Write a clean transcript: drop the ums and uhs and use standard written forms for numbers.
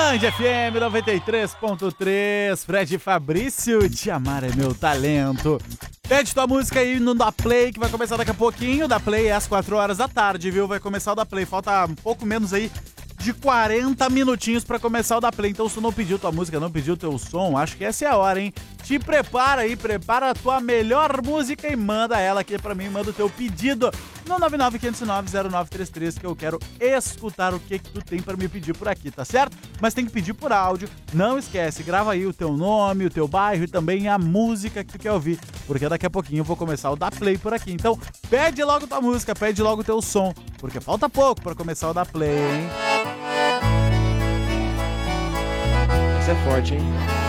Band FM 93.3, Fred Fabrício, Te Amar é Meu Talento. Pede tua música aí no Da Play, que vai começar daqui a pouquinho. Da Play é às 4 horas da tarde, viu? Vai começar o Da Play, falta um pouco menos aí de 40 minutinhos pra começar o Da Play. Então se tu não pediu tua música, não pediu teu som, acho que essa é a hora, hein? Te prepara aí, prepara a tua melhor música e manda ela aqui pra mim, manda o teu pedido no 995090933, que eu quero escutar o que tu tem pra me pedir por aqui, tá certo? Mas tem que pedir por áudio, não esquece, grava aí o teu nome, o teu bairro e também a música que tu quer ouvir, porque daqui a pouquinho eu vou começar o Da Play por aqui. Então pede logo tua música, pede logo o teu som, porque falta pouco pra começar o Da Play, hein? Isso é forte, hein?